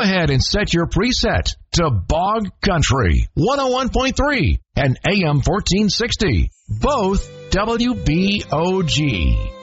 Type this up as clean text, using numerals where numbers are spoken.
ahead and set your preset to Bog Country 101.3 and AM 1460, both WBOG.